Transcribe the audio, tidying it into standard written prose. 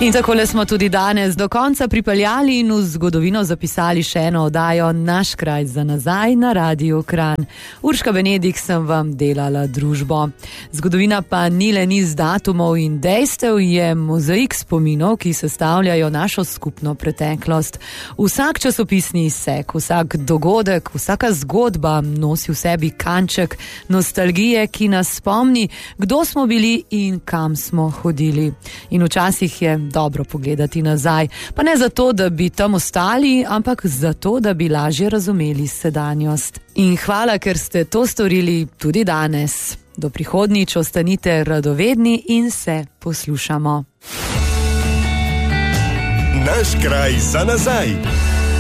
In takole smo tudi danes do konca pripeljali in v zgodovino zapisali še eno oddajo Naš kraj za nazaj na Radiu Kranj. Urška Benedik sem vam delala družbo. Zgodovina pa ni le niz datumov in dejstev, je mozaik spominov, ki sestavljajo našo skupno preteklost. Vsak časopisni izsek, vsak dogodek, vsaka zgodba nosi v sebi kanček nostalgije, ki nas spomni, kdo smo bili in kam smo hodili. In včasih je dobro pogledati nazaj, pa ne zato, da bi tam ostali, ampak zato, da bi lažje razumeli sedanjost. In hvala, ker ste to storili tudi danes. Do prihodnjič ostanite radovedni in se poslušamo. Naš kraj za nazaj.